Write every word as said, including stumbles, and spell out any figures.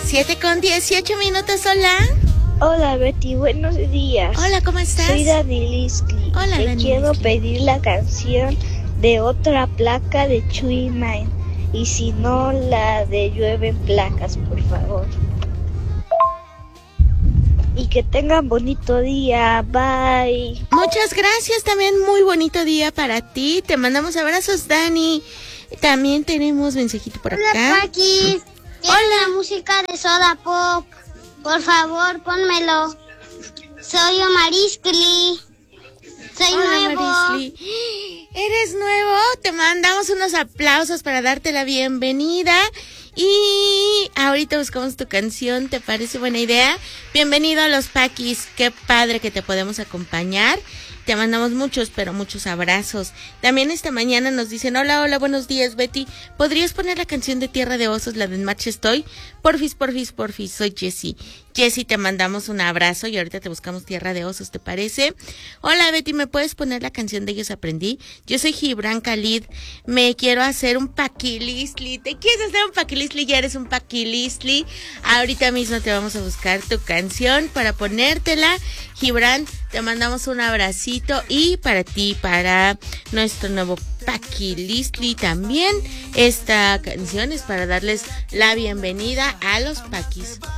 Siete con dieciocho minutos, hola. Hola Betty, buenos días. Hola, ¿cómo estás? Soy Dani Lisky. Hola, Te Dani quiero Lisky. pedir la canción de Otra Placa de Chuy Mine. Y si no, la de Llueven Placas, por favor. Y que tengan bonito día. Bye. Muchas gracias, también muy bonito día para ti. Te mandamos abrazos, Dani. También tenemos mensajito por acá. Hola, Paquis. Quiero Hola. la música de Soda Pop. Por favor, pónmelo. Soy Omariskli. Soy Hola, nuevo. Marisli. ¿Eres nuevo? Te mandamos unos aplausos para darte la bienvenida. Y ahorita buscamos tu canción, ¿te parece buena idea? Bienvenido a Los Paquis, qué padre que te podemos acompañar. Te mandamos muchos, pero muchos abrazos. También esta mañana nos dicen, hola, hola, buenos días, Betty. ¿Podrías poner la canción de Tierra de Osos, la de En Marcha Estoy? Porfis, porfis, porfis, soy Jessie. Jessie, te mandamos un abrazo y ahorita te buscamos Tierra de Osos, ¿te parece? Hola, Betty, ¿me puedes poner la canción de Ellos Aprendí? Yo soy Gibran Khalid, me quiero hacer un paquilisli. ¿Te quieres hacer un paquilisli? Ya eres un paquilisli. Ahorita mismo te vamos a buscar tu canción para ponértela. Gibran, te mandamos un abracito y para ti, para nuestro nuevo paquilisli también. Esta canción es para darles la bienvenida a los Paquis.